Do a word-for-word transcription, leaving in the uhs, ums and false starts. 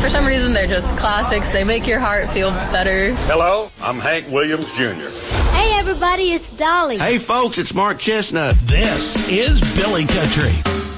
For some reason, they're just classics. They make your heart feel better. Hello, I'm Hank Williams Junior Hey, everybody, it's Dolly. Hey, folks, it's Mark Chestnut. This is Billy Country.